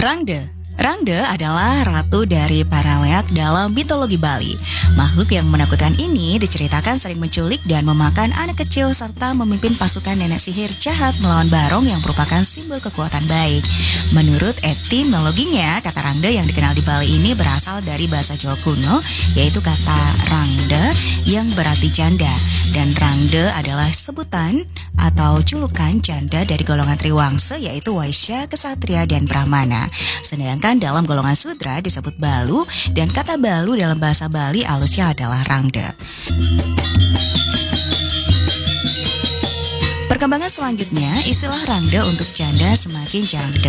Rangde. Rangde adalah ratu dari para leak dalam mitologi Bali. Makhluk yang menakutkan ini diceritakan sering menculik dan memakan anak kecil serta memimpin pasukan nenek sihir jahat melawan Barong yang merupakan simbol kekuatan baik. Menurut etimologinya, kata Rangde yang dikenal di Bali ini berasal dari bahasa Jawa kuno, yaitu kata Rangde yang berarti janda. Dan Rangde adalah sebutan atau julukan janda dari golongan Triwangsa, yaitu Waisya, Kesatria, dan Brahmana. Sedangkan dalam golongan Sudra disebut Balu, dan kata Balu dalam bahasa Bali alusnya adalah Rangde. Perkembangan selanjutnya, istilah Rangde untuk janda semakin jarang didengar.